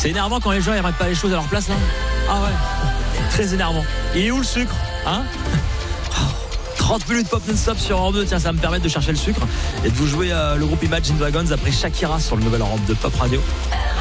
C'est énervant quand les gens ils remettent pas les choses à leur place là. Ah ouais, très énervant. Il est où le sucre, hein? 30 minutes pop non-stop sur Europe 2. Tiens, ça va me permettre de chercher le sucre et de vous jouer le groupe Imagine Dragons après Shakira sur le nouvel Europe 2 Pop Radio.